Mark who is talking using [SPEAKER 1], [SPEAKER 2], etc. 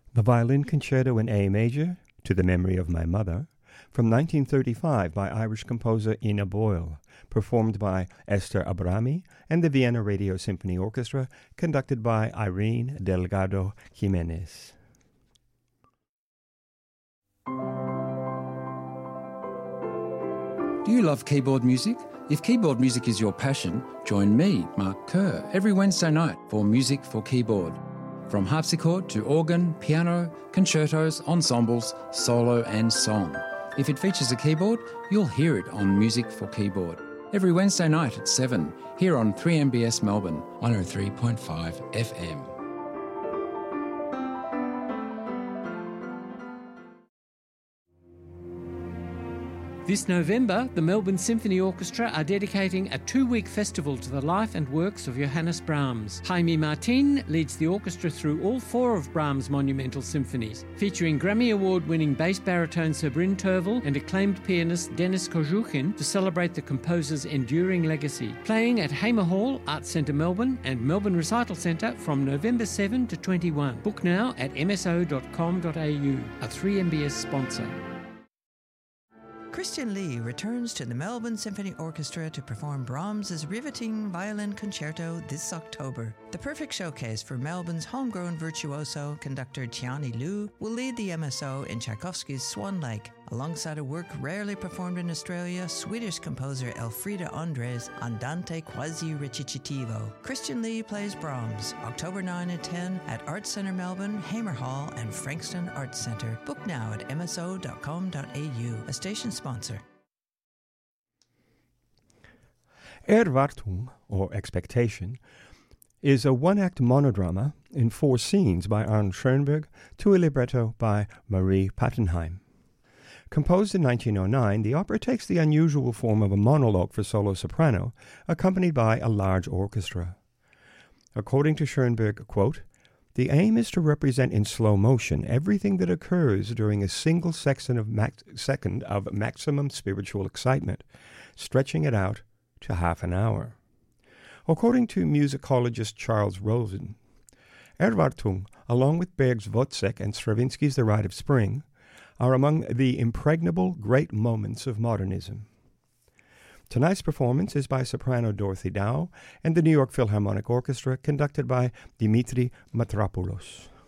[SPEAKER 1] The Violin Concerto in A Major, to the Memory of My Mother, from 1935 by Irish composer Ina Boyle, performed by Esther Abrami and the Vienna Radio Symphony Orchestra, conducted by Irene Delgado Jimenez.
[SPEAKER 2] Do you love keyboard music? If keyboard music is your passion, join me, Mark Kerr, every Wednesday night for Music for Keyboard. From harpsichord to organ, piano, concertos, ensembles, solo and song. If it features a keyboard, you'll hear it on Music for Keyboard. Every Wednesday night at 7, here on 3MBS Melbourne, 103.5 FM.
[SPEAKER 3] This November, the Melbourne Symphony Orchestra are dedicating a 2-week festival to the life and works of Johannes Brahms. Jaime Martin leads the orchestra through all 4 of Brahms' monumental symphonies, featuring Grammy Award-winning bass baritone Sir Bryn Tervel and acclaimed pianist Denis Kozhukin to celebrate the composer's enduring legacy. Playing at Hamer Hall, Arts Centre Melbourne and Melbourne Recital Centre from November 7 to 21. Book now at mso.com.au, a 3MBS sponsor.
[SPEAKER 4] Christian Lee returns to the Melbourne Symphony Orchestra to perform Brahms' riveting violin concerto this October. The perfect showcase for Melbourne's homegrown virtuoso, conductor Tiani Liu, will lead the MSO in Tchaikovsky's Swan Lake, alongside a work rarely performed in Australia, Swedish composer Elfrida Andres' Andante quasi recitativo. Christian Lee plays Brahms, October 9 and 10 at Arts Centre Melbourne, Hamer Hall and Frankston Arts Centre. Book now at mso.com.au, a station sponsor.
[SPEAKER 1] Erwartung, or Expectation, is a one-act monodrama in 4 scenes by Arnold Schoenberg to a libretto by Marie Pattenheim. Composed in 1909, the opera takes the unusual form of a monologue for solo soprano, accompanied by a large orchestra. According to Schoenberg, quote, "The aim is to represent in slow motion everything that occurs during a single second of maximum spiritual excitement, stretching it out to half an hour." According to musicologist Charles Rosen, Erwartung, along with Berg's Wozzeck and Stravinsky's The Rite of Spring, are among the impregnable great moments of modernism. Tonight's performance is by soprano Dorothy Dow and the New York Philharmonic Orchestra, conducted by Dimitri Matropoulos.